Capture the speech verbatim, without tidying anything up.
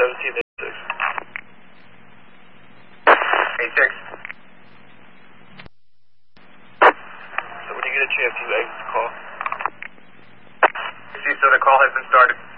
seventeen eighty-six. eighty-six. So when you get a chance, you exit the call. See, so the call has been started.